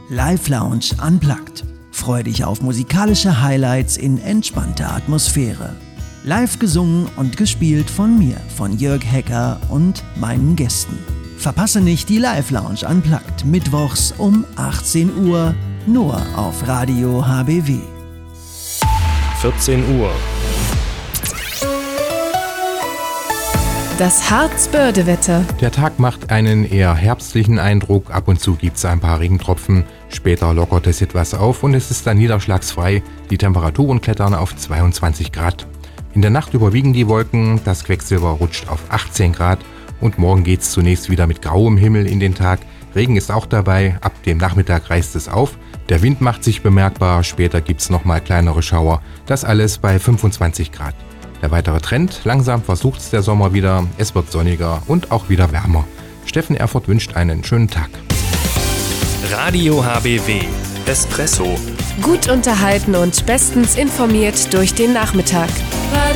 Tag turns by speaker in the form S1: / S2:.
S1: Live Lounge Unplugged. Freu dich auf musikalische Highlights in entspannter Atmosphäre. Live gesungen und gespielt von mir, von Jörg Hecker und meinen Gästen. Verpasse nicht die Live Lounge Unplugged mittwochs um 18 Uhr, nur auf Radio HBW.
S2: 14 Uhr.
S3: Das Harz-Börde-Wetter.
S4: Der Tag macht einen eher herbstlichen Eindruck, ab und zu gibt es ein paar Regentropfen. Später lockert es etwas auf und es ist dann niederschlagsfrei. Die Temperaturen klettern auf 22 Grad. In der Nacht überwiegen die Wolken, das Quecksilber rutscht auf 18 Grad und morgen geht es zunächst wieder mit grauem Himmel in den Tag. Regen ist auch dabei, ab dem Nachmittag reißt es auf. Der Wind macht sich bemerkbar, später gibt es nochmal kleinere Schauer. Das alles bei 25 Grad. Der weitere Trend, langsam versucht es der Sommer wieder, es wird sonniger und auch wieder wärmer. Steffen Erfurt wünscht einen schönen Tag.
S2: Radio HBW. Espresso.
S3: Gut unterhalten und bestens informiert durch den Nachmittag. Radio